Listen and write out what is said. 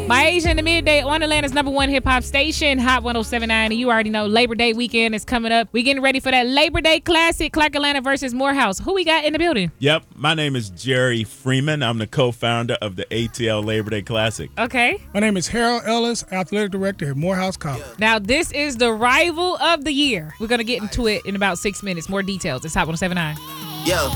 My Asia in the midday on Atlanta's #1 hip hop station, Hot 107.9. And you already know Labor Day weekend is coming up. We getting ready for that Labor Day classic, Clark Atlanta versus Morehouse. Who we got in the building? Yep, my name is Jerry Freeman. I'm the co-founder of the ATL Labor Day Classic. Okay. My name is Harold Ellis, athletic director at Morehouse College. Now, this is the rival of the year. We're going to get into it in about 6 minutes. More details. It's Hot 107.9. Yo.